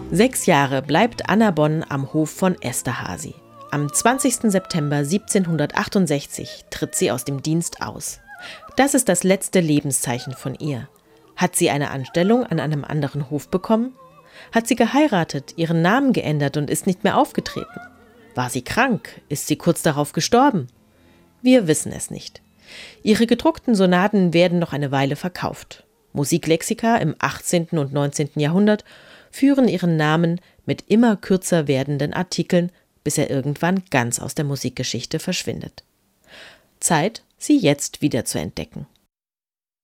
6 Jahre bleibt Anna Bonn am Hof von Esterházy. Am 20. September 1768 tritt sie aus dem Dienst aus. Das ist das letzte Lebenszeichen von ihr. Hat sie eine Anstellung an einem anderen Hof bekommen? Hat sie geheiratet, ihren Namen geändert und ist nicht mehr aufgetreten? War sie krank? Ist sie kurz darauf gestorben? Wir wissen es nicht. Ihre gedruckten Sonaten werden noch eine Weile verkauft. Musiklexika im 18. und 19. Jahrhundert führen ihren Namen mit immer kürzer werdenden Artikeln, bis er irgendwann ganz aus der Musikgeschichte verschwindet. Zeit, sie jetzt wieder zu entdecken.